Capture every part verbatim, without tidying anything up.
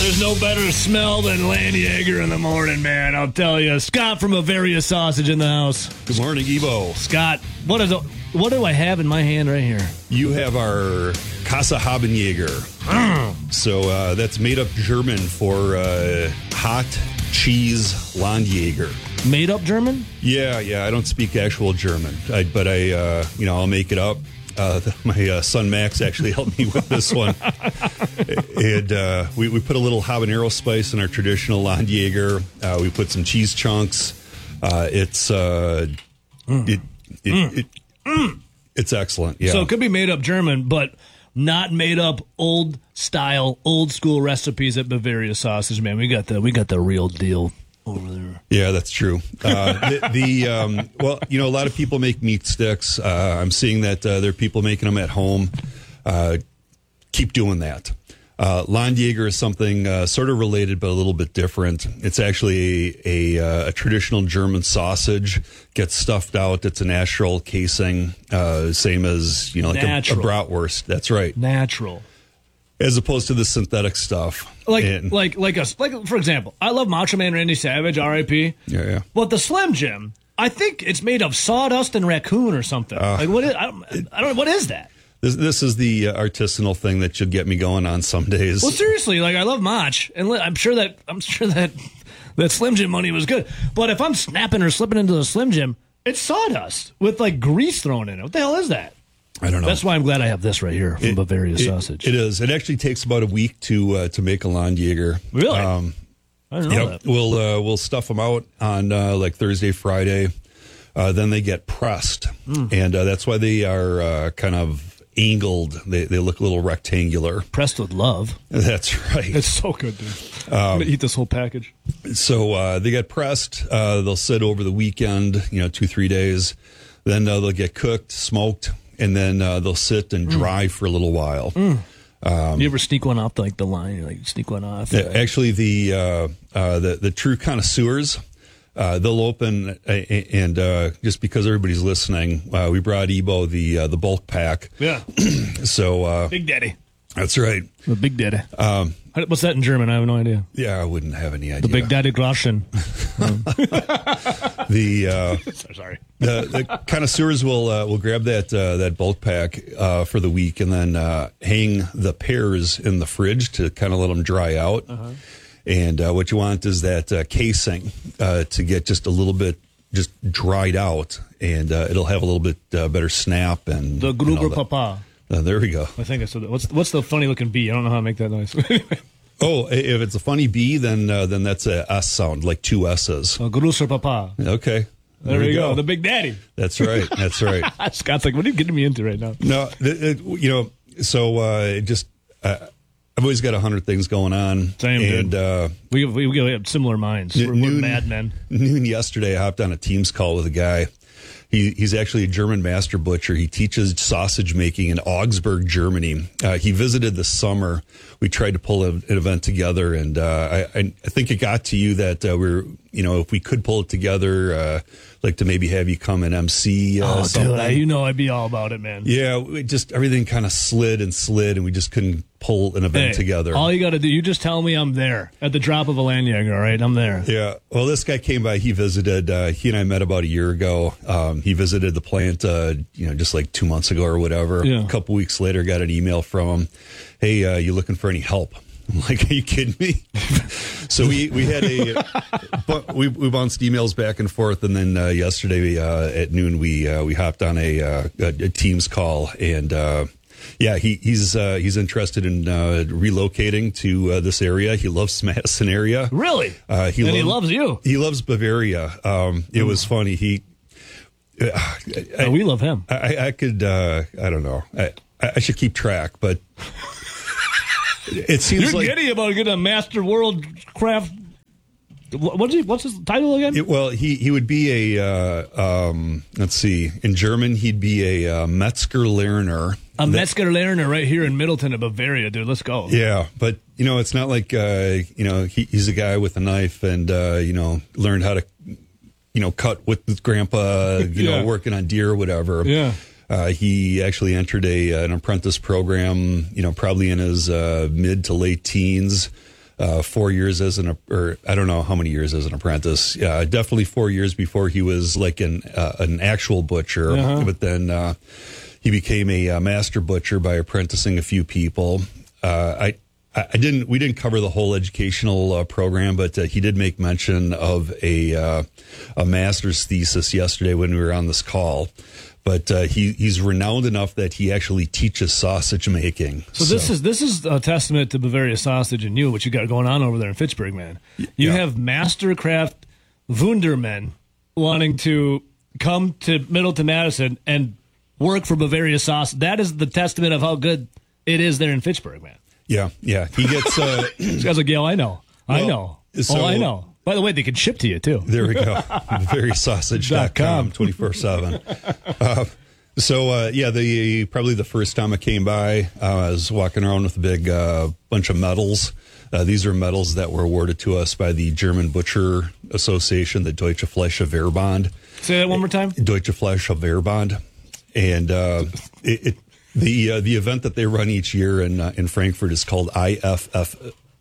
There's no better smell than Land Jaeger in the morning, man. I'll tell you. Scott from Bavaria Sausage in the house. Good morning, Evo. Scott, what is what do I have in my hand right here? You have our Casa Habenjäger. Mm. So uh, that's made up German for uh, hot cheese Landjäger. Made up German? Yeah, yeah. I don't speak actual German, I, but I, uh, you know, I'll make it up. Uh, my uh, son Max actually helped me with this one. and uh, we, we put a little habanero spice in our traditional Landjäger. Uh, we put some cheese chunks. Uh, it's uh, mm. it, it, mm. it, mm. it's excellent. Yeah. So it could be made up German, but not made up old style, old school recipes at Bavaria Sausage. Man, we got the we got the real deal over there. Yeah, that's true. Uh, the, the um, well, you know, a lot of people make meat sticks. Uh, I'm seeing that uh, there are people making them at home. Uh, keep doing that. Uh, Landjäger is something uh, sort of related, but a little bit different. It's actually a, a, a traditional German sausage. Gets stuffed out. It's a natural casing, uh, same as you know, like a, a bratwurst. That's right. Natural. As opposed to the synthetic stuff. Like, and, like, like a, like, for example, I love Macho Man Randy Savage, R I P. Yeah, yeah. But the Slim Jim, I think it's made of sawdust and raccoon or something. Uh, like, what is, I don't, I don't know, what is that? This, this is the uh, artisanal thing that should get me going on some days. Well, seriously, like, I love Mach, and li- I'm sure that, I'm sure that, that Slim Jim money was good. But if I'm snapping or slipping into the Slim Jim, it's sawdust with, like, grease thrown in it. What the hell is that? I don't know. That's why I'm glad I have this right here from it, Bavaria it, Sausage. It is. It actually takes about a week to uh, to make a Landjäger. Really? Um, I didn't know yep, that. We'll uh, we'll stuff them out on uh, like Thursday, Friday. Uh, then they get pressed, mm. and uh, that's why they are uh, kind of angled. They they look a little rectangular. Pressed with love. That's right. It's so good, dude. Um, I'm gonna eat this whole package. So uh, they get pressed. Uh, they'll sit over the weekend, you know, two three days. Then uh, they'll get cooked, smoked. And then uh, they'll sit and dry mm. for a little while. Mm. Um, you ever sneak one off like the line, like sneak one off? Yeah, actually, the uh, uh, the the true connoisseurs, uh, they'll open uh, and uh, just because everybody's listening, uh, we brought Ebo the uh, the bulk pack. Yeah. so uh, Big Daddy. That's right. The Big Daddy. Um, What's that in German? I have no idea. Yeah, I wouldn't have any idea. The Big Daddy Groschen. um. the uh, sorry. the, the connoisseurs will uh, will grab that uh, that bulk pack uh, for the week and then uh, hang the pears in the fridge to kind of let them dry out. Uh-huh. And uh, what you want is that uh, casing uh, to get just a little bit just dried out, and uh, it'll have a little bit uh, better snap and the Gruber and Papa. Uh, there we go. I think I said that. What's what's the funny looking bee? I don't know how to make that noise. Oh, if it's a funny B, then uh, then that's a S sound, like two S's. Oh, Grusser Papa. Okay. There, there we go. go. The Big Daddy. That's right. That's right. Scott's like, what are you getting me into right now? No, it, it, you know, so uh, just, uh, I've always got a hundred things going on. Same, and, dude. Uh, we, we, we have similar minds. We're, noon, we're madmen. Noon yesterday, I hopped on a Teams call with a guy. He, he's actually a German master butcher. He teaches sausage making in Augsburg, Germany. Uh, he visited this summer. We tried to pull a, an event together, and uh, I, I think it got to you that uh, we're, you know, if we could pull it together, uh, like to maybe have you come and M C. Uh, oh, something. dude, I, you know I'd be all about it, man. Yeah, we just everything kind of slid and slid, and we just couldn't pull an event hey, together. All you got to do, you just tell me I'm there at the drop of a Landjäger, all right? I'm there. Yeah. Well, this guy came by. He visited. Uh, he and I met about a year ago. Um, he visited the plant, uh, you know, just like two months ago or whatever. Yeah. A couple weeks later, got an email from him. Hey, uh, you looking for any help? I'm like, are you kidding me? So we, we had a, but we, we bounced emails back and forth. And then uh, yesterday uh, at noon, we uh, we hopped on a, uh, a, a Teams call. And uh, yeah, he, he's uh, he's interested in uh, relocating to uh, this area. He loves Madison area. Really? Uh, he and loves, he loves you. He loves Bavaria. Um, it mm. was funny. He, uh, I, oh, we love him. I, I could, uh, I don't know. I, I should keep track, but it seems You're like giddy about getting a Master World Craft. What's he? What's his title again? It, well, he, he would be a uh, um, let's see. In German, he'd be a uh, Metzger-Lerner. A Metzger-Lerner right here in Middleton, in Bavaria, dude. Let's go. Yeah, but you know, it's not like uh, you know he, he's a guy with a knife and uh, you know learned how to you know cut with his grandpa. You yeah. know, working on deer or whatever. Yeah. Uh, he actually entered a an apprentice program, you know, probably in his uh, mid to late teens. uh, four years as an, or I don't know how many years as an apprentice. Uh, definitely four years before he was like an uh, an actual butcher. Uh-huh. But then uh, he became a uh, master butcher by apprenticing a few people. Uh, I. I didn't. We didn't cover the whole educational uh, program, but uh, he did make mention of a uh, a master's thesis yesterday when we were on this call. But uh, he he's renowned enough that he actually teaches sausage making. So, so this is this is a testament to Bavaria Sausage and you, what you got going on over there in Fitchburg, man. You yeah. have Mastercraft Wundermen wanting to come to Middleton Madison and work for Bavaria Sauce. That is the testament of how good it is there in Fitchburg, man. Yeah, yeah. He gets. Uh, This guy's like, Gail, I know. I well, know. So, oh, I know. By the way, they can ship to you, too. There we go. Bavaria Sausage dot com twenty-four seven. Uh, so, uh, yeah, the probably the first time I came by, uh, I was walking around with a big uh, bunch of medals. Uh, these are medals that were awarded to us by the German Butcher Association, the Deutsche Fleische Verband. Say that one more time. Deutsche Fleische Verband. And uh, it, it The uh, the event that they run each year in uh, in Frankfurt is called I F F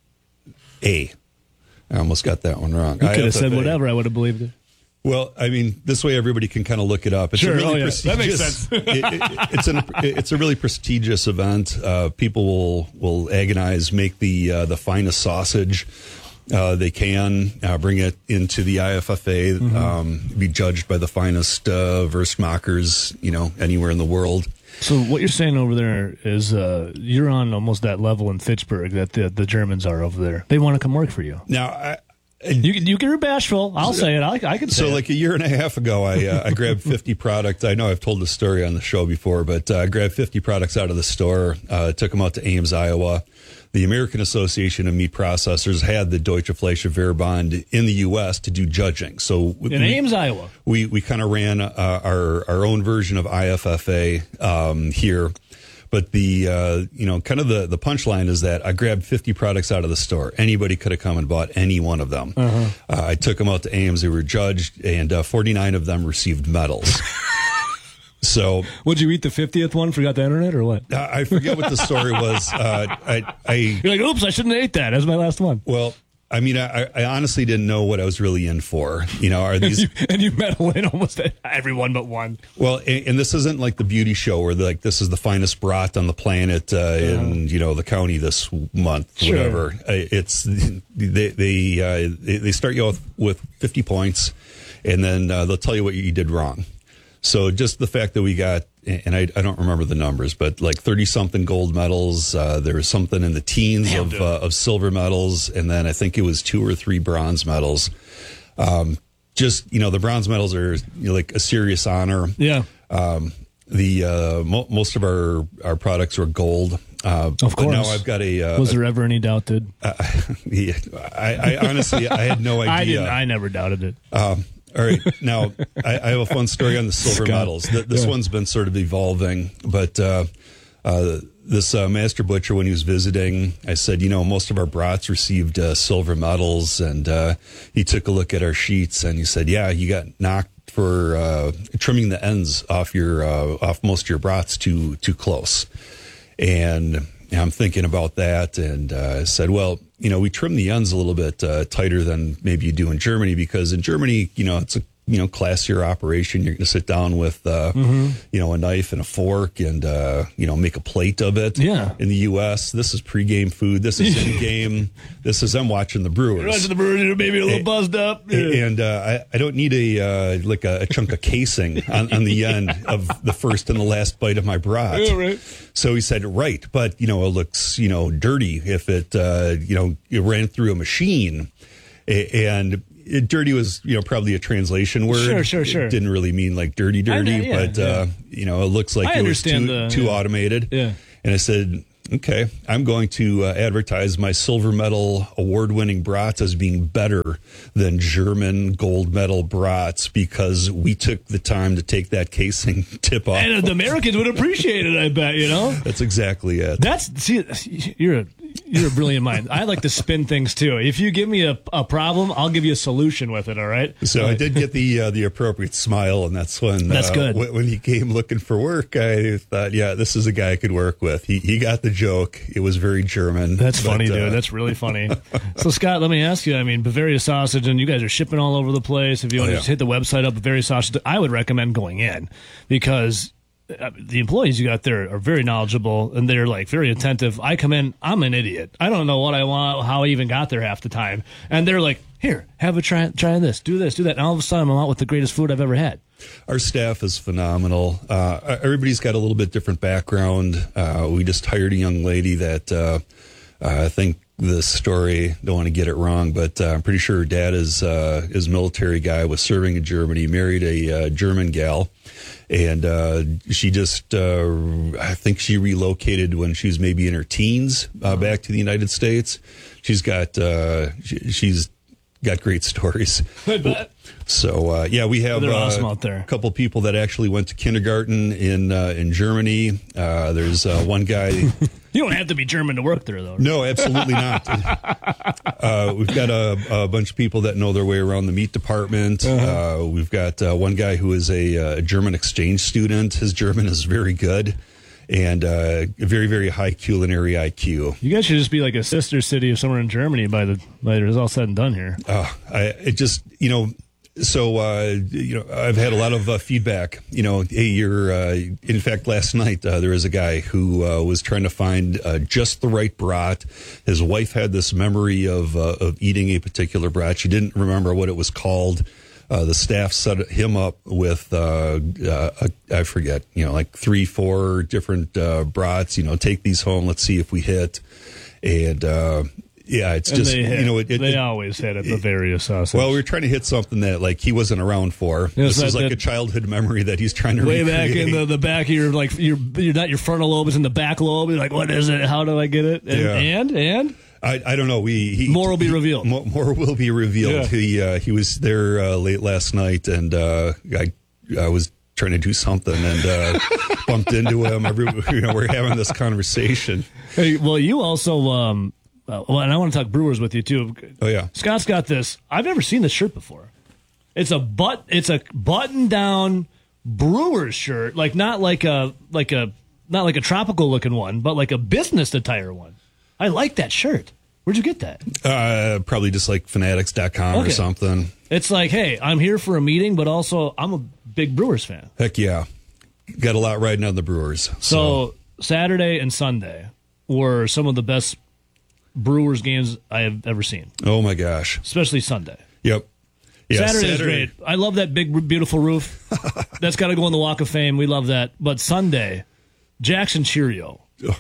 A. I almost got that one wrong. You could have I F F A. said whatever. I would have believed it. Well, I mean, this way everybody can kind of look it up. It's Sure. a really Oh, yeah. prestigious. That makes sense. it, it, it's an it's a really prestigious event. Uh, people will will agonize, make the uh, the finest sausage uh, they can, uh, bring it into the I F F A, mm-hmm. um, be judged by the finest uh, Wurstmachers, you know, anywhere in the world. So what you're saying over there is uh, you're on almost that level in Fitchburg that the, the Germans are over there. They want to come work for you. Now, I, I, you you can be bashful. I'll say it. I, I can say so it. like a year and a half ago, I uh, I grabbed fifty products. I know I've told this story on the show before, but uh, I grabbed fifty products out of the store, uh, took them out to Ames, Iowa. The American Association of Meat Processors had the Deutsche Fleische Verband in the U S to do judging. So in we, Ames, Iowa, we we kind of ran uh, our our own version of I F F A um, here. But the uh, you know kind of the the punchline is that I grabbed fifty products out of the store. Anybody could have come and bought any one of them. Uh-huh. Uh, I took them out to Ames. They were judged, and uh, forty-nine of them received medals. So, would you eat the fiftieth one? Forgot the internet or what? Uh, I forget what the story was. Uh, I, I, You're like, oops, I shouldn't have ate that. That's my last one. Well, I mean, I, I honestly didn't know what I was really in for. You know, are these and, you, and you medal in almost everyone but one. Well, and, and this isn't like the beauty show where like this is the finest brat on the planet uh, uh-huh. in you know the county this month, sure. whatever. It's they they uh, they start you off with fifty points, and then uh, they'll tell you what you did wrong. So just the fact that we got, and I, I don't remember the numbers, but like thirty-something gold medals. Uh, there was something in the teens Damn, of uh, of silver medals, and then I think it was two or three bronze medals. Um, just, you know, the bronze medals are you know, like a serious honor. Yeah. Um, the uh, mo- most of our, our products were gold. Uh, of course. But now I've got a. Uh, was there ever any doubt that? Uh, yeah, I, I honestly, I had no idea. I didn't. I never doubted it. Um, All right. Now, I, I have a fun story on the silver Scott. medals. This yeah. one's been sort of evolving, but uh, uh, this uh, master butcher, when he was visiting, I said, you know, most of our brats received uh, silver medals, and uh, he took a look at our sheets, and he said, yeah, you got knocked for uh, trimming the ends off your uh, off most of your brats too too close. And I'm thinking about that, and uh, I said, well, you know, we trim the ends a little bit uh, tighter than maybe you do in Germany, because in Germany, you know, it's a you know classier operation. You're going to sit down with uh, mm-hmm. you know a knife and a fork and uh, you know make a plate of it. Yeah. In the U S, this is pregame food. This is in game. This is I'm watching the Brewers. You're watching the Brewers, maybe a little and, buzzed up, yeah. and uh, I, I don't need a uh, like a, a chunk of casing on, on the end of the first and the last bite of my brat. Yeah, right. So he said, right, but you know it looks you know dirty if it uh, you know it ran through a machine, and it, dirty was you know probably a translation word. Sure, sure, sure. It didn't really mean like dirty, dirty, know, yeah, but yeah. Uh, you know it looks like I it was too, the, too yeah. automated. Yeah. And I said, okay, I'm going to uh, advertise my silver medal award-winning brats as being better than German gold medal brats because we took the time to take that casing tip off. And the Americans would appreciate it, I bet, you know? That's exactly it. That's, see, you're a, You're a brilliant mind. I like to spin things too. If you give me a, a problem, I'll give you a solution with it. All right. So I did get the uh, the appropriate smile, and that's when that's uh, good. When, when he came looking for work, I thought, yeah, this is a guy I could work with. He he got the joke. It was very German. That's but, funny, dude. Uh, That's really funny. So Scott, let me ask you. I mean, Bavaria Sausage, and you guys are shipping all over the place. If you want oh, to yeah. just hit the website up, Bavaria Sausage, I would recommend going in because the employees you got there are very knowledgeable and they're like very attentive. I come in, I'm an idiot. I don't know what I want, how I even got there half the time. And they're like, here, have a try, try this, do this, do that. And all of a sudden I'm out with the greatest food I've ever had. Our staff is phenomenal. Uh, everybody's got a little bit different background. Uh, we just hired a young lady that uh, uh, I think the story, don't want to get it wrong, but uh, I'm pretty sure her dad is uh, is a military guy, was serving in Germany, married a uh, German gal. And uh, she just, uh, I think she relocated when she was maybe in her teens uh, back to the United States. She's got, uh, she, she's got great stories. I bet. So uh, yeah, we have They're uh, awesome out there. A couple people that actually went to kindergarten in uh, in Germany. Uh, there's uh, one guy. You don't have to be German to work there, though. No, absolutely not. uh, we've got a, a bunch of people that know their way around the meat department. Uh-huh. Uh, we've got uh, one guy who is a, a German exchange student. His German is very good. And uh, a very, very high culinary I Q. You guys should just be like a sister city of somewhere in Germany by the by it's all said and done here. Uh, I it just you know. So, uh, you know, I've had a lot of uh, feedback, you know, hey, you're, uh, in fact, last night, uh, there was a guy who, uh, was trying to find, uh, just the right brat. His wife had this memory of, uh, of eating a particular brat. She didn't remember what it was called. Uh, the staff set him up with, uh, uh, I forget, you know, like three, four different, uh, brats, you know, take these home. Let's see if we hit. And, uh, yeah, it's and just, hit, you know, it, it, they it, always hit at Bavaria Sausage. well, we were trying to hit something that like he wasn't around for. Yes, this is that- like that- a childhood memory that he's trying to way recreate. back in the, the back of your like your you're not your frontal lobe, is in the back lobe. You're like, what is it? How do I get it? And Yeah. and, and? I, I don't know. We he, More will be he- revealed. More, more will be revealed. Yeah. He uh, he was there uh, late last night, and uh, I I was trying to do something and uh, bumped into him. Every, you know, we're having this conversation. Hey, well, you also um, uh, well, and I want to talk Brewers with you too. Oh yeah, Scott's got this. I've never seen this shirt before. It's a butt. It's a button down Brewers shirt, like not like a like a not like a tropical looking one, but like a business attire one. I like that shirt. Where'd you get that? uh, probably just like fanatics dot com Okay. or something. It's like, hey, I'm here for a meeting, but also I'm a big Brewers fan. Heck yeah, got a lot riding on the Brewers. So, So Saturday and Sunday were some of the best Brewers games I have ever seen, oh my gosh, especially Sunday. yep. Yeah, Saturday is great. I love that big, beautiful roof. That's got to go in the Walk of Fame. We love that. But Sunday, Jackson Cheerio,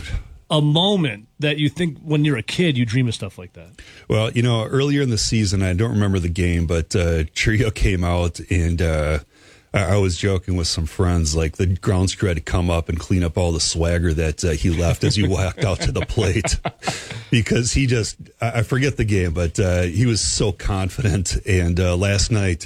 a moment that you think when you're a kid, you dream of stuff like that. Well, you know, earlier in the season, I don't remember the game, but uh, Cheerio came out, and uh, I, I was joking with some friends, like the grounds crew had to come up and clean up all the swagger that uh, he left as he walked out to the plate, because he just, I, I forget the game, but uh, he was so confident. And uh, last night,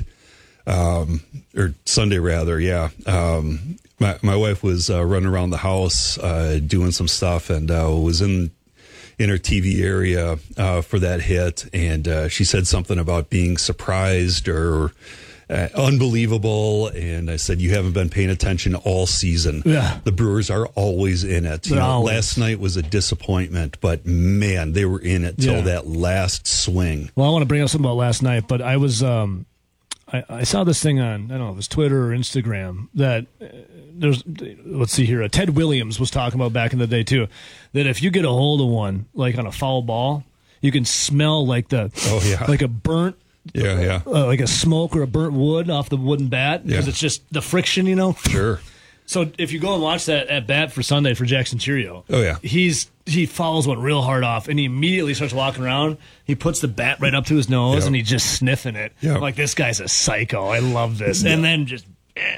um, or Sunday rather, yeah, um, my my wife was uh, running around the house uh, doing some stuff, and uh, was in in her T V area uh, for that hit, and uh, she said something about being surprised or uh, unbelievable, and I said, you haven't been paying attention all season. Yeah. The Brewers are always in it. You They're know, always. last night was a disappointment, but man, they were in it till Yeah. that last swing. Well, I want to bring up something about last night, but I was, um, I, I saw this thing on, I don't know, it was Twitter or Instagram that uh, there's, let's see here, uh, Ted Williams was talking about back in the day too, that if you get a hold of one, like on a foul ball, you can smell like the, Oh, yeah. like a burnt, Yeah, yeah. uh, like a smoke or a burnt wood off the wooden bat because Yeah. it's just the friction, you know? Sure. So if you go and watch that at bat for Sunday for Jackson Cheerio, Oh, yeah. he's he follows one real hard off, and he immediately starts walking around. He puts the bat right up to his nose, Yeah. and he's just sniffing it. Yeah. I'm like, this guy's a psycho. I love this. And then just,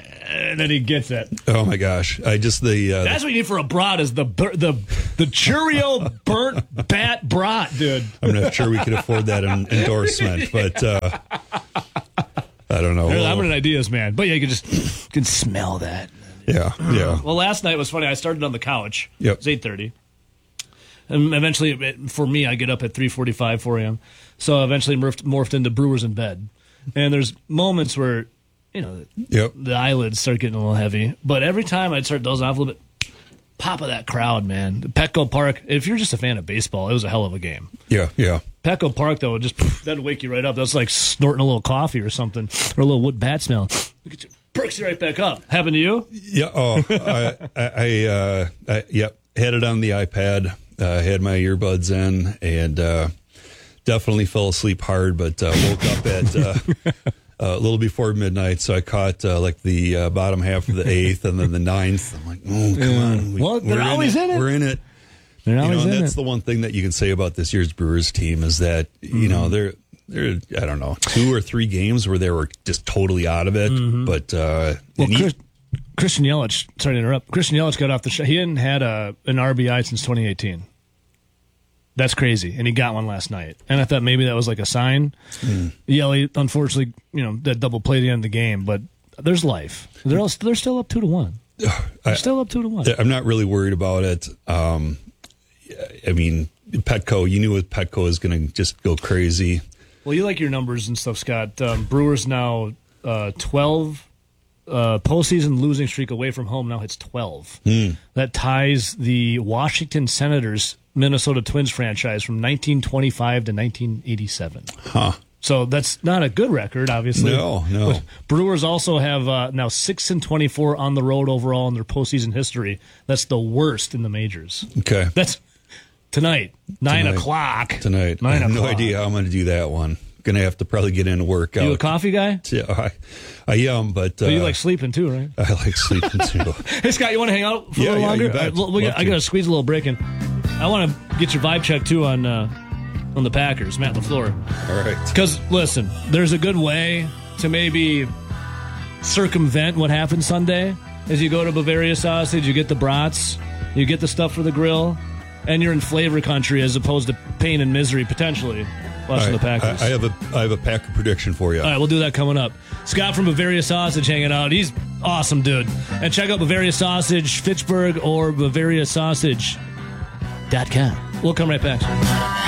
and then he gets it. Oh my gosh! I just the uh, That's what you need for a brat is the bur- the the Cheerio burnt bat brat, dude. I'm not sure we could afford that en- endorsement, but uh, I don't know. I'm Well, an ideas man, but yeah, you can just you can smell that. yeah, yeah. Well, last night was funny. I started on the couch. Yep. It was eight thirty. And eventually, it- for me, I get up at three forty-five, four a.m. So eventually morphed, morphed into Brewers in bed. And there's moments where, you know, Yep. the eyelids start getting a little heavy. But every time I'd start dozing off a little bit, pop of that crowd, man. Petco Park, if you're just a fan of baseball, it was a hell of a game. Yeah, yeah. Petco Park, though, just that'd wake you right up. That's like snorting a little coffee or something, or a little wood bat smell. Look at you, perks you right back up. Happened to you? Yeah. Oh, I, I, I, uh, I, yep. Had it on the iPad. Uh, had my earbuds in, and uh, definitely fell asleep hard. But uh, woke up at uh, a little before midnight, so I caught uh, like the uh, bottom half of the eighth, and then the ninth. I'm like, oh, come on. We, Well, they're we're always in it. in it. We're in it. They're You know, always and in that's it. the one thing that you can say about this year's Brewers team is that you know they're they're I don't know two or three games where they were just totally out of it, but uh, Well, and he- Chris, Christian Yelich, sorry to interrupt. Christian Yelich got off the show. He hadn't had a, an R B I since twenty eighteen. That's crazy, and he got one last night. And I thought maybe that was like a sign. Mm. Yelly, unfortunately, you know, that double play at the end of the game, but there's life. They're all, they're still up two to one. They're still up two to one. I'm not really worried about it. Um, I mean, Petco, you knew what Petco is going to just go crazy. Well, you like your numbers and stuff, Scott. Um, Brewers now uh, twelve uh, postseason losing streak away from home now hits twelve. Mm. That ties the Washington Senators Minnesota Twins franchise from nineteen twenty-five to nineteen eighty-seven. Huh. So that's not a good record, obviously. No, no. But Brewers also have uh, now six and twenty-four on the road overall in their postseason history. That's the worst in the majors. Okay. That's tonight, nine Tonight. o'clock. Tonight. Nine I have no o'clock. idea how I'm going to do that one. Going to have to probably get in and work out. You a coffee guy? Yeah, I, I am, but, uh, But you like sleeping too, right? I like sleeping too. Hey, Scott, you want to hang out for Yeah, a little yeah, longer? you bet. All right, well, we Love got, I to. got to squeeze a little break in. I want to get your vibe check too on uh, on the Packers, Matt LaFleur. All right. Because listen, there's a good way to maybe circumvent what happened Sunday. As you go to Bavaria Sausage, you get the brats, you get the stuff for the grill, and you're in flavor country as opposed to pain and misery potentially watching All the right. Packers. I, I have a I have a Packer prediction for you. All right, we'll do that coming up. Scott from Bavaria Sausage hanging out. He's awesome, dude. And check out Bavaria Sausage, Fitchburg, or Bavaria Sausage dot com. We'll come right back.